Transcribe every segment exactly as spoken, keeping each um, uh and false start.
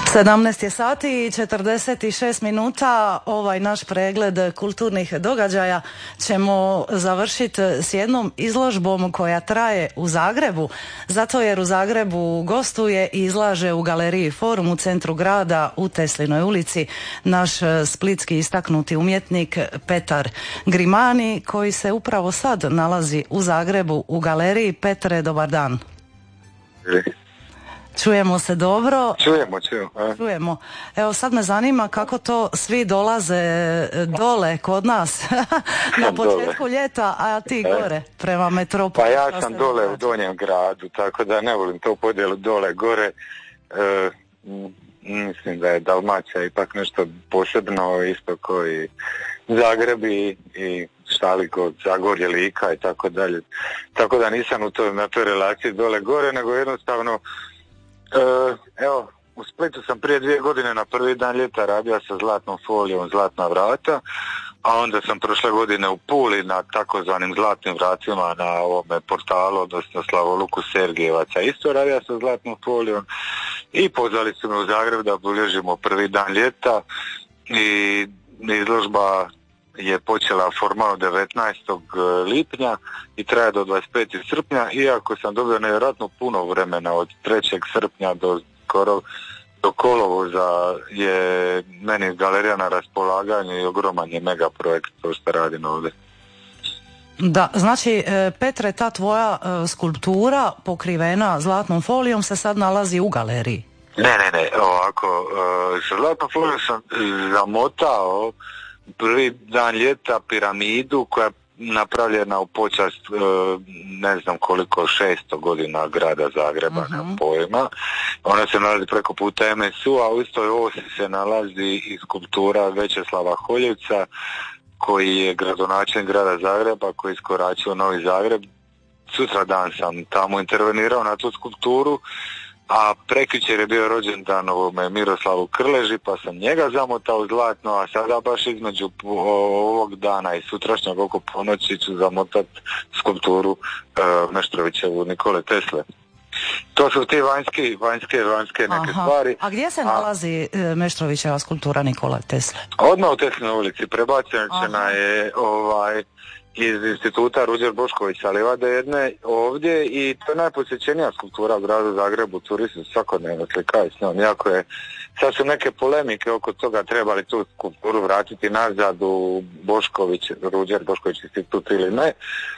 sedamnaest je sati i četrdeset šest minuta. Ovaj naš pregled kulturnih događaja ćemo završiti s jednom izložbom koja traje u Zagrebu, zato jer u Zagrebu gostuje i izlaže u galeriji Forum u centru grada u Teslinoj ulici naš splitski istaknuti umjetnik Petar Grimani, koji se upravo sad nalazi u Zagrebu u galeriji. Petre, dobar dan. Čujemo se dobro? Čujemo, čujemo. A? Čujemo. Evo sad me zanima kako to svi dolaze dole kod nas na početku ljeta, a ti gore prema metropolu. Pa ja sam dole u Donjem gradu, tako da ne volim to podjelu dole gore. E, mislim da je Dalmacija ipak nešto posebno, isto kao i Zagreb i, i Štaliko, Zagorje, Lika i tako dalje. Tako da nisam u toj, na toj relaciji dole gore, nego jednostavno Uh, evo, u Splitu sam prije dvije godine na prvi dan ljeta radio sa zlatnom folijom Zlatna vrata, a onda sam prošle godine u Puli na takozvanim zlatnim vratima na ovome portalu, odnosno Slavoluku Sergijevaca, isto radio sa zlatnom folijom i pozvali su me u Zagreb da obilježimo prvi dan ljeta i izložba je počela formalno devetnaestog lipnja i traje do dvadeset petog srpnja, iako sam dobio nevjerojatno puno vremena od trećeg srpnja do skoro do kolovoza je meni galerija na raspolaganju i ogroman je mega projekt to što radim ovdje. Da, znači Petre, ta tvoja skulptura pokrivena zlatnom folijom se sad nalazi u galeriji. Ne, ne, ne, ovako, sa zlatnom folijom sam zamotao prvi dan ljeta piramidu koja je napravljena u počast ne znam koliko, šesto godina grada Zagreba, uh-huh. na pojma. Ona se nalazi preko puta em es u, a u istoj osi se nalazi i skulptura Večeslava Holjevca, koji je gradonačelnik grada Zagreba, koji je iskoračio Novi Zagreb. Sutra dan sam tamo intervenirao na tu skulpturu, a prekjučer je bio rođendan ovome Miroslavu Krleži, pa sam njega zamotao zlatno, a sada baš između ovog dana i sutrašnjeg oko ponoći ću zamotati skulpturu uh, Meštrovićevu Nikole Tesle. To su ti vanjski, vanjske, vanjske neke Aha. stvari. A gdje se a, nalazi Meštrovićeva skulptura Nikole Tesle? Odmah u Teslinoj ulici, prebačena je ovaj iz instituta Ruđer Bošković Livade jedne ovdje i to je najposjećenija skulptura u gradu Zagrebu, turisti svakodnevno slikaju s njom, jako je, sad su neke polemike oko toga trebali tu skulpturu vratiti nazad u Bošković, Ruđer Bošković institut ili ne,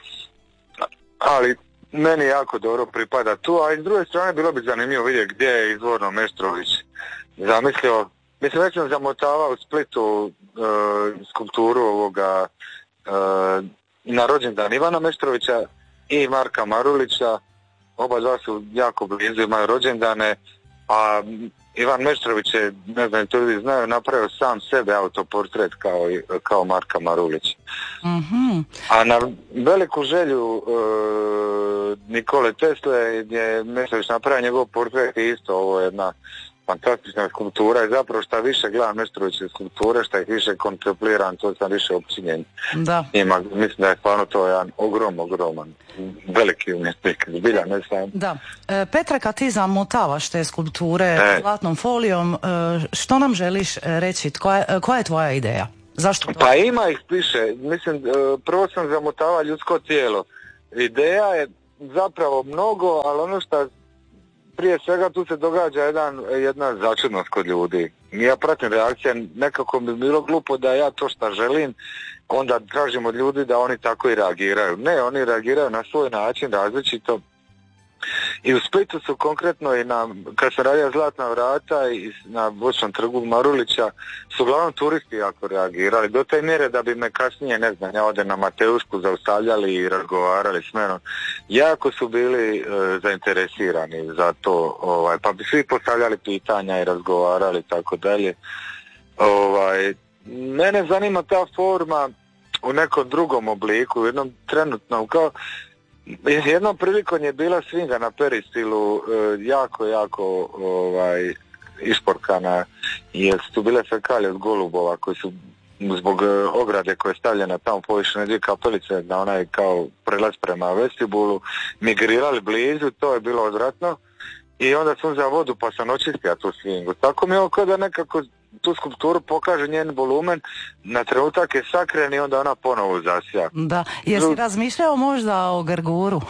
ali meni jako dobro pripada tu, a i s druge strane bilo bi zanimljivo vidjeti gdje je izvorno Meštrović zamislio. Mislim, već sam zamotavao u Splitu uh, skulpturu ovoga uh, na rođendan Ivana Meštrovića i Marka Marulića, oba dva su jako blizu, imaju rođendane, a Ivan Meštrović je, ne znam, to ljudi znaju, napravio sam sebe autoportret kao, kao Marka Marulića. Mm-hmm. A na veliku želju uh, Nikole Tesle je Meštrović napravio njegov portret i isto ovo je jedna fantastična skulptura i zapravo šta više gledam Meštrovićeve skulpture, šta ih više kontempliram, to sam više općinjen. Da. Ima, mislim da je stvarno to jedan ogrom, ogroman, veliki umjetnik, zbilja, ne sam. Da. E, Petre, kad ti zamotavaš te skulpture e. zlatnom folijom, e, što nam želiš reći, koja, koja je tvoja ideja? Zašto to? Pa ima ih više, mislim, prvo sam zamotavao ljudsko tijelo. Ideja je zapravo mnogo, ali ono što prije svega tu se događa jedan, jedna začudnost kod ljudi. Ja pratim reakcije, nekako mi bilo glupo da ja to što želim, onda tražim od ljudi da oni tako i reagiraju. Ne, oni reagiraju na svoj način, različito. I u Splitu su konkretno i na, kad se radio Zlatna vrata i na Bočnom trgu Marulića, su uglavnom turisti jako reagirali, do te mjere da bi me kasnije, ne znam, ja ode na Mateušku zaustavljali i razgovarali s menom. Jako su bili e, zainteresirani za to, ovaj, pa bi svi postavljali pitanja i razgovarali tako dalje. Ovaj, mene zanima ta forma u nekom drugom obliku, u jednom trenutnom, kao jednom prilikom je bila svinga na peristilu e, jako, jako ovaj, išporkana, jer su tu bile fekalije od golubova koji su zbog e, ograde koja je stavljena tamo povišene dvije kapelice na onaj kao prelaz prema vestibulu migrirali blizu, to je bilo odvratno i onda sam uzeo vodu pa sam očistio tu svingu. Tako mi je ovo kao da nekako tu skulpturu pokaže njen volumen, na trenutak je sakren i onda ona ponovo zasja. Da, jesi Zru... razmišljao možda o Grguru?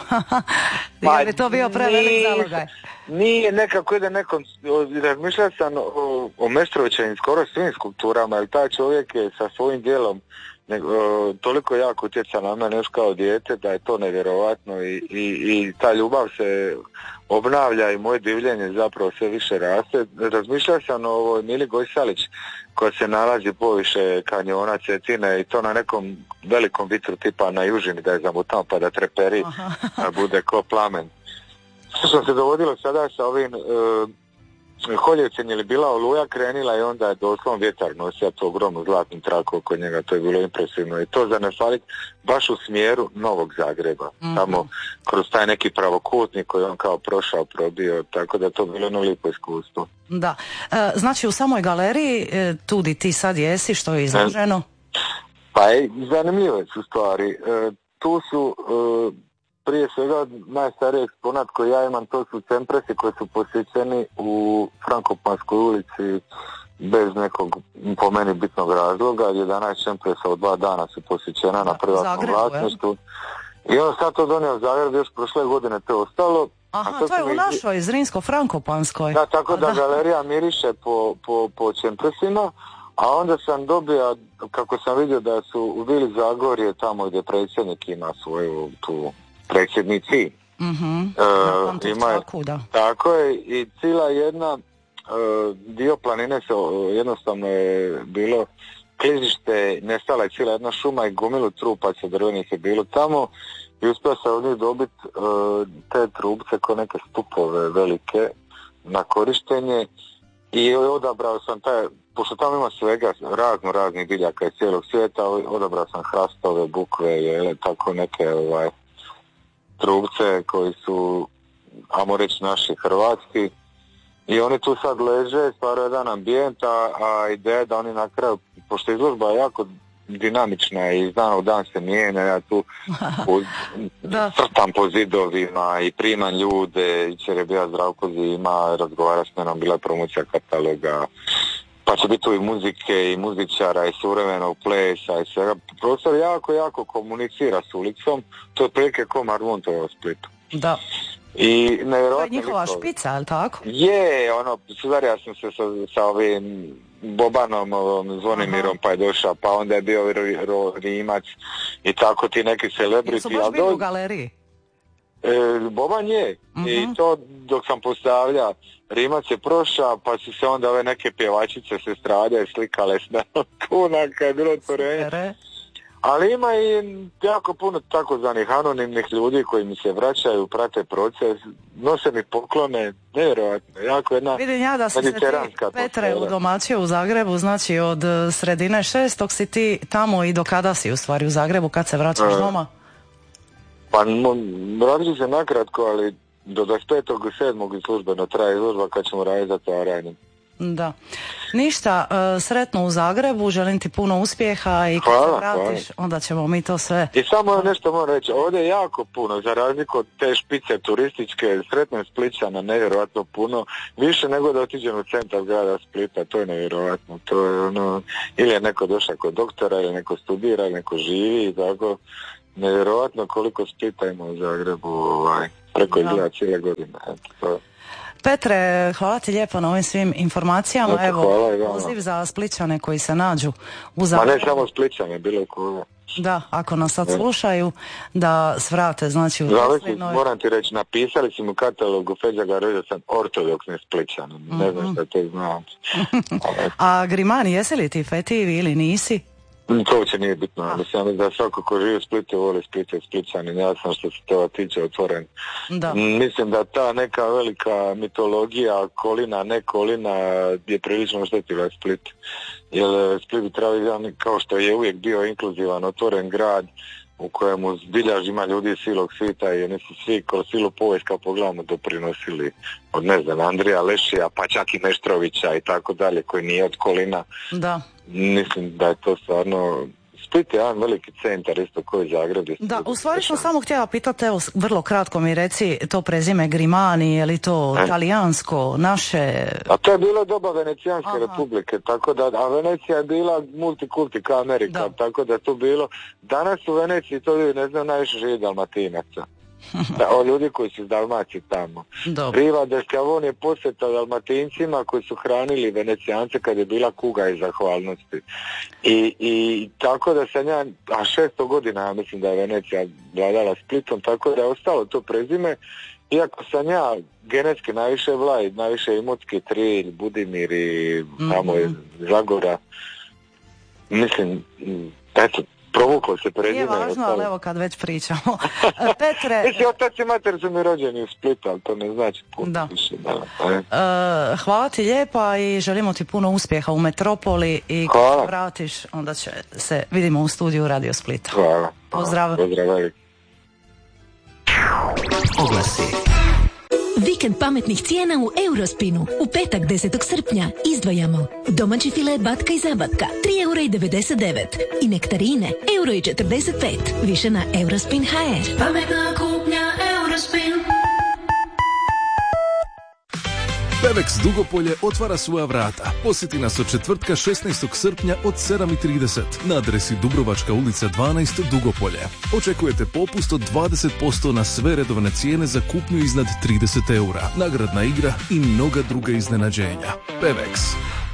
Je li to bio prevelik zalogaj? Nije, nekako ide nekom, razmišljao sam o, o Meštrovićevim skoro svim skulpturama, jer taj čovjek je sa svojim djelom ne, o, toliko jako utjeca na mene još kao dijete da je to nevjerovatno i, i, i ta ljubav se obnavlja i moje divljenje zapravo sve više raste. Razmišljao sam o ovoj Mili Gojsalić koja se nalazi poviše kanjona Cetine i to na nekom velikom vitru tipa na južini da je zamutao pa da treperi, da bude ko plamen. Što se dogodilo sada sa ovim uh, Holjevcem, je li bila oluja krenila i onda je doslovno vjetar nosio tu ogromnu zlatnu traku oko njega, to je bilo impresivno i to za ne falit baš u smjeru Novog Zagreba, mm-hmm. tamo kroz taj neki pravokutnik koji on kao prošao, probio, tako da to bilo jedno lijepo iskustvo. Da, e, znači u samoj galeriji, e, tu di ti sad jesi, što je izloženo? Pa je, zanimljive su stvari, e, tu su... E, prije svega najstariji eksponat koji ja imam, to su cempresi koji su posjećeni u Frankopanskoj ulici bez nekog po meni bitnog razloga. jedanaest cempresa od dva dana su posjećena na privatnom vlasništvu. I on sad to donio u Zagreb, još prošle godine to je ostalo. Aha, to je u našoj Zrinsko-Frankopanskoj. Da, tako da, da galerija miriše po, po, po cempresima. A onda sam dobio, kako sam vidio da su u Vili Zagorje, tamo gdje predsjednik ima svoju tu predsjednici. Mm-hmm. E, ima, tako, da. Tako je, i cijela jedna e, dio planine se jednostavno je bilo klizište, nestala je cijela jedna šuma i gomilu trupaca drvenih je bilo tamo i uspio sam od njih dobiti e, te trubce ko neke stupove velike na korištenje i odabrao sam taj, pošto tamo ima svega razno raznih biljaka iz cijelog svijeta, odabrao sam hrastove, bukve, jele, tako neke ovaj trubce koji su, ajmo reći, naši hrvatski i oni tu sad leže, stvaraju jedan ambijent, a, a ideja da oni na kraju, pošto izložba je jako dinamična i iz dana u dan se mijenja, ja tu crtam po zidovima i primam ljude, i će je bio Zdravko Zima, razgovara s menom, bila je promocija kataloga, pa će biti tu i muzike i muzičara i suvremenog plesa i svega. Prostor jako, jako komunicira s ulicom, to je prilike ko Marmontovo u Splitu. Da. I to je njihova špica, ali tako? Je, ono, sudario sam se sa, sa ovim Bobanom, ovom Zvonimirom, pa je došao, pa onda je bio Rimac i tako ti neki celebrity. Jesu baš bili u galeriji? E, Boban je, uh-huh. I to dok sam postavlja Rimac je prošao, pa su se onda ove neke pjevačice se strade slikale s kuna kad je bilo otvorenje. Ali ima i jako puno takozvanih anonimnih ljudi koji mi se vraćaju, prate proces, nose mi poklone, nevjerojatno, jako jedna vidim ja da si se ti, Petre, udomaćio u Zagrebu, znači od sredine šestog si ti tamo i do kada si u stvari u Zagrebu, kad se vraćaš uh, doma? Pa vratit se nakratko, ali do dvadeset petog sedmog službeno traje izložba kad ćemo raditi zatvaranje. Da. Ništa, uh, sretno u Zagrebu, želim ti puno uspjeha i kad se vratiš, hvala. Onda ćemo mi to sve... I samo nešto moram reći, ovdje je jako puno, za razliku od te špice turističke, sretno Splićana, nevjerojatno puno, više nego da otiđem u centar grada Splita, to je nevjerojatno, to je ono, ili je neko došao kod doktora, ili neko studira, ili neko živi i tako, nevjerojatno koliko Splita ima u Zagrebu, ovaj, preko izgleda cijele godine, eto, to je. Petre, hvala ti lijepo na ovim svim informacijama. Eto, evo, poziv za Splićane koji se nađu u Zagrebu. Ma ne samo Splićane, bilo koga. Da, ako nas sad slušaju, da svrate, znači u Teslinoj... Moram ti reći, napisali si mu katalogu Feđa Garović da sam ortodoksni Splićan, mm-hmm. ne znam što to znači. A Grimani, jesi li ti fetivi ili nisi? To uopće nije bitno, mislim da svako ko živi u Splitu voli Split i Splićanin, ja sam što se toga tiče otvoren. Da. Mislim da ta neka velika mitologija kolina, ne kolina je prilično oštetila Split. Jer Split bi trebao jedan, kao što je uvijek bio inkluzivan, otvoren grad u kojemu zbilja ima ljudi iz silog svita i oni su svi kroz silu povijest kao pogledamo doprinosili od ne znam Andrija Lešija pa čak i Meštrovića i tako dalje koji nije od kolina. Da. Mislim da je to stvarno Split je jedan veliki centar, isto koji Zagreb. Da, u stvari sam samo htjela pitati, evo, vrlo kratko mi reci to prezime Grimani, je li to e? talijansko, naše... A to je bilo doba Venecijanske Aha. republike, tako da, a Venecija je bila multikulti kao Amerika, da. Tako da je to bilo, danas u Veneciji to ljudi ne znam, najviše živi Dalmatinaca. O ljudi koji su iz Dalmacije tamo. Riva del Schiavone je posjeta Dalmatincima koji su hranili Venecijance kad je bila kuga iz zahvalnosti. I, i tako da sam ja, a šesto godina ja mislim da je Venecija vladala Splitom, tako da je ostalo to prezime. Iako sam ja genetski najviše Vlaj, najviše Imotski, Trilj, Budimir i tamo je Zagora. Mislim, eto, provuklo se prezime. Nije važno, ali evo kad već pričamo. Petre... Mislim, otac i mater su mi rođeni u Splitu, ali to ne znači puno da. više. Da, uh, hvala ti lijepa i želimo ti puno uspjeha u Metropoli i kad se vratiš, onda će se vidimo u studiju Radio Splita. Hvala. Pozdrav. Pozdrav. Oglasi. Vikend pametnih cijena u Eurospinu. U petak desetog srpnja izdvajamo domaći file batka i zabatka tri eura i devedeset devet i nektarine euro i četrdeset pet. Više na Eurospin ha er. Pametna kupnja Eurospin. Pevex Dugopolje otvara svoja vrata. Posjeti nas od četvrtka šesnaestog srpnja od sedam i trideset na adresi Dubrovačka ulica dvanaest Dugopolje. Očekujete popust od dvadeset posto na sve redovne cijene za kupnju iznad trideset eura, nagradna igra i mnoga druga iznenađenja. Pevex.